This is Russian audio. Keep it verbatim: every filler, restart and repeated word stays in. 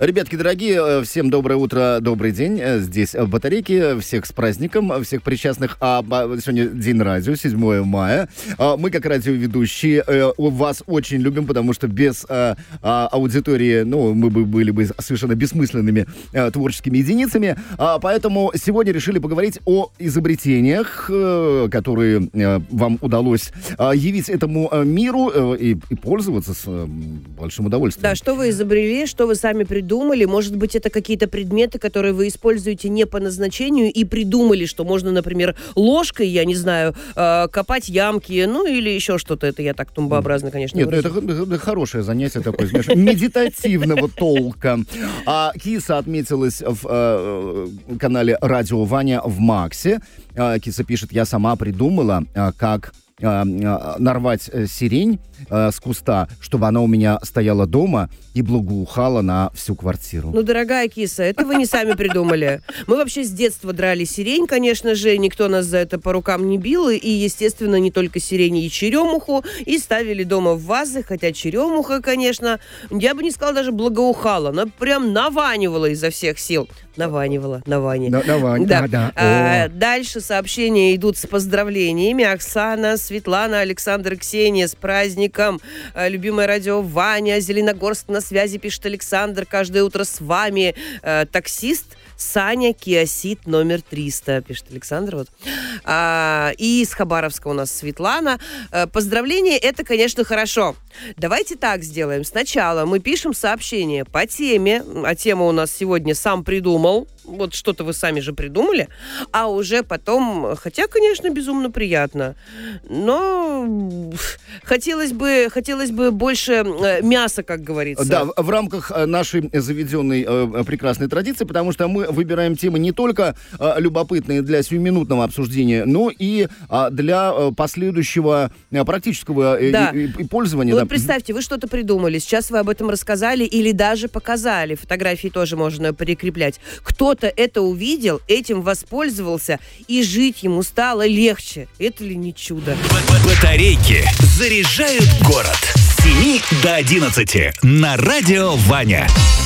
Ребятки дорогие, всем доброе утро, добрый день. Здесь батарейки, всех с праздником, всех причастных. А сегодня день радио, седьмое мая. Мы, как радиоведущие, вас очень любим, потому что без аудитории, ну, мы бы были бы совершенно бессмысленными творческими единицами. Поэтому сегодня решили поговорить о изобретениях, которые вам удалось явить этому миру и, и пользоваться с большим удовольствием. Да, что вы изобрели, что вы сами придумали. Может быть, это какие-то предметы, которые вы используете не по назначению и придумали, что можно, например, ложкой, я не знаю, э, копать ямки, ну или еще что-то. Это я так тумбообразно, конечно, Нет, ну это, это хорошее занятие такое, знаешь, медитативного толка. А Киса отметилась в э, канале «Радио Ваня» в Максе. А, Киса пишет: я сама придумала, а, как а, а, нарвать сирень а, с куста, чтобы она у меня стояла дома и благоухала на всю квартиру. Ну, дорогая Киса, это вы не сами придумали. Мы вообще с детства драли сирень, конечно же, никто нас за это по рукам не бил, и, естественно, не только сирень, и черемуху, и ставили дома в вазы, хотя черемуха, конечно, я бы не сказала даже благоухала, она прям наванивала изо всех сил. Наванивала, навани. На, навань, да. да. А, дальше сообщения идут с поздравлениями. Оксана, Светлана, Александр, Ксения, с праздником. А, любимое радио Ваня, Зеленогорск на связи, пишет Александр. Каждое утро с вами. А, таксист Саня, Киосит номер триста, пишет Александр. Вот. А, и из Хабаровска у нас Светлана. А, поздравления, это, конечно, хорошо. Давайте так сделаем. Сначала мы пишем сообщение по теме, а тема у нас сегодня «Сам придумал». Вот что-то вы сами же придумали, а уже потом, хотя, конечно, безумно приятно, но хотелось бы, хотелось бы больше мяса, как говорится. Да, в рамках нашей заведенной э, прекрасной традиции, потому что мы выбираем темы не только э, любопытные для сиюминутного обсуждения, но и э, для э, последующего э, практического э, да. и, и пользования. Вот да. представьте, вы что-то придумали, сейчас вы об этом рассказали или даже показали, фотографии тоже можно прикреплять. Кто-то это увидел, этим воспользовался, и жить ему стало легче. Это ли не чудо? Батарейки заряжают город с семи до одиннадцати на радио Ваня.